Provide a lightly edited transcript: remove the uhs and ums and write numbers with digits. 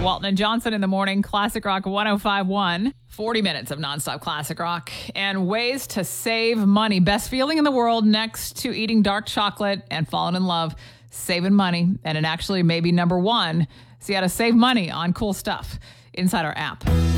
Walton and Johnson in the morning, Classic Rock 105.1. 40 minutes of nonstop classic rock and ways to save money. Best feeling in the world next to eating dark chocolate and falling in love. Saving money. And it actually may be number one. See how to save money on cool stuff inside our app.